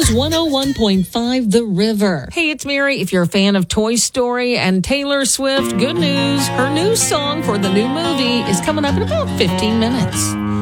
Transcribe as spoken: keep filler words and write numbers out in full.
News one oh one point five The River. Hey, it's Mary. If you're a fan of Toy Story and Taylor Swift, good news. Her new song for the new movie is coming up in about fifteen minutes.